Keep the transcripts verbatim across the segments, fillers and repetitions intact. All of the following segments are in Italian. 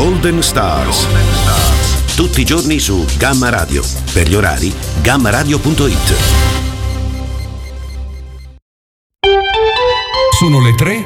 Golden Stars. Tutti i giorni su Gamma Radio. Per gli orari, gamma radio punto it. Sono le tre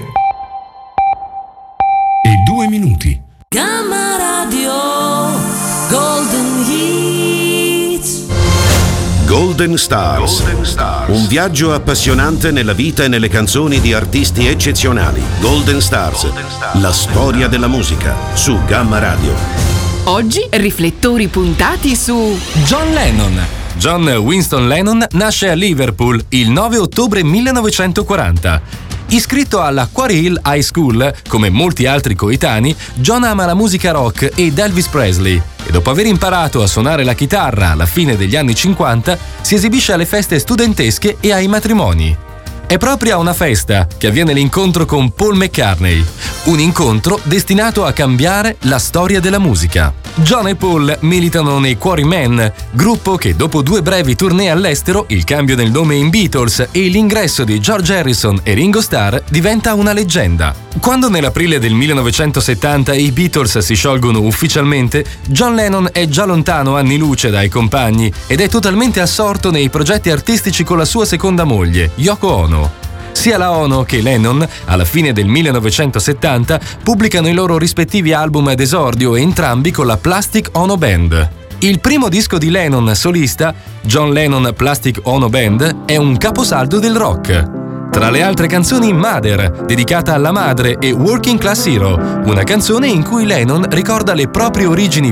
e due minuti. Gamma Radio Golden Hits. Golden Stars. Golden Stars. Un viaggio appassionante nella vita e nelle canzoni di artisti eccezionali. Golden Stars. Golden Stars. La storia della musica su Gamma Radio. Oggi riflettori puntati su John Lennon. John Winston Lennon nasce a Liverpool il nove ottobre millenovecentoquaranta. Iscritto alla Quarry Hill High School, come molti altri coetanei, John ama la musica rock ed Elvis Presley e dopo aver imparato a suonare la chitarra alla fine degli anni cinquanta si esibisce alle feste studentesche e ai matrimoni. È proprio a una festa che avviene l'incontro con Paul McCartney, un incontro destinato a cambiare la storia della musica. John e Paul militano nei Quarrymen, gruppo che dopo due brevi tournée all'estero, il cambio del nome in Beatles e l'ingresso di George Harrison e Ringo Starr diventa una leggenda. Quando nell'aprile del millenovecentosettanta i Beatles si sciolgono ufficialmente, John Lennon è già lontano anni luce dai compagni ed è totalmente assorto nei progetti artistici con la sua seconda moglie, Yoko Ono. Sia la Ono che Lennon, alla fine del millenovecentosettanta, pubblicano i loro rispettivi album d'esordio, entrambi con la Plastic Ono Band. Il primo disco di Lennon solista, John Lennon Plastic Ono Band, è un caposaldo del rock. Tra le altre canzoni, Mother, dedicata alla madre, e Working Class Hero, una canzone in cui Lennon ricorda le proprie origini